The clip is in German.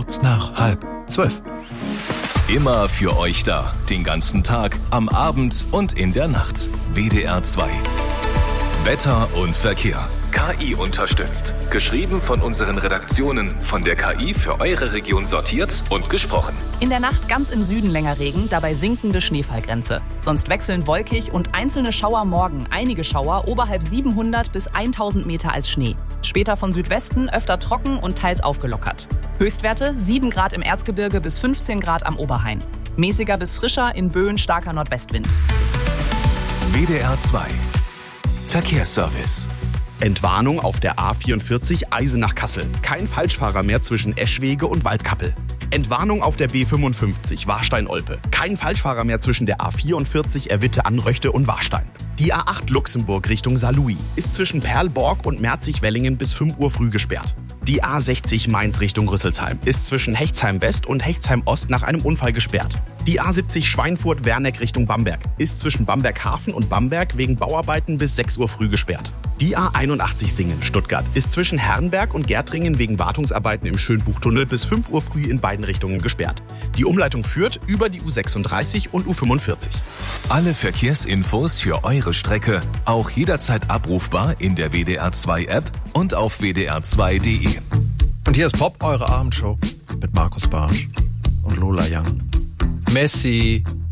kurz nach 11:30. Immer für euch da. Den ganzen Tag, am Abend und in der Nacht. WDR 2. Wetter und Verkehr. KI unterstützt. Geschrieben von unseren Redaktionen. Von der KI für eure Region sortiert und gesprochen. In der Nacht ganz im Süden länger Regen, dabei sinkende Schneefallgrenze. Sonst wechselnd wolkig und einzelne Schauer morgen. Einige Schauer oberhalb 700 bis 1000 Meter als Schnee. Später von Südwesten öfter trocken und teils aufgelockert. Höchstwerte 7 Grad im Erzgebirge bis 15 Grad am Oberrhein. Mäßiger bis frischer, in Böen starker Nordwestwind. WDR 2. Verkehrsservice. Entwarnung auf der A44 Eisenach-Kassel. Kein Falschfahrer mehr zwischen Eschwege und Waldkappel. Entwarnung auf der B55 Warstein-Olpe. Kein Falschfahrer mehr zwischen der A44 Erwitte-Anröchte und Warstein. Die A8 Luxemburg Richtung Saarlouis ist zwischen Perlborg und Merzig-Wellingen bis 5 Uhr früh gesperrt. Die A60 Mainz Richtung Rüsselsheim ist zwischen Hechtsheim West und Hechtsheim Ost nach einem Unfall gesperrt. Die A70 Schweinfurt-Werneck Richtung Bamberg ist zwischen Bamberg-Hafen und Bamberg wegen Bauarbeiten bis 6 Uhr früh gesperrt. Die A81 Singen Stuttgart ist zwischen Herrenberg und Gärtringen wegen Wartungsarbeiten im Schönbuchtunnel bis 5 Uhr früh in beiden Richtungen gesperrt. Die Umleitung führt über die U36 und U45. Alle Verkehrsinfos für eure Strecke auch jederzeit abrufbar in der WDR 2 App und auf wdr2.de. Und hier ist Pop, eure Abendshow mit Markus Bartsch und Lola Young. Messi,